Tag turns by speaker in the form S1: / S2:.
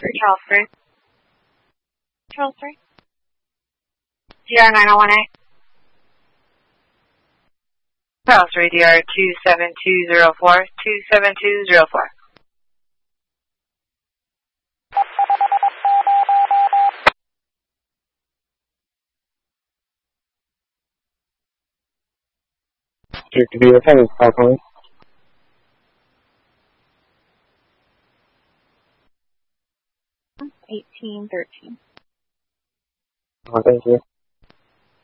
S1: Charles 3. Charles 3. DR9018. Charles 3, DR 27204, 27204.
S2: To be attended, Falcon.
S1: $18.13.
S2: Oh, thank you.